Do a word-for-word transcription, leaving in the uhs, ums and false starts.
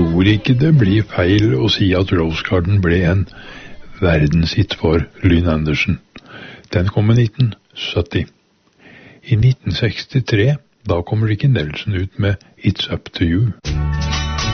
tror ikke det blir feil å si at Rose Garden ble en verdenshit for Lynn Anderson. Den kom i nitten sytti. I nitten sekstitre, da kommer Ricky Nelson ut med It's Up To You.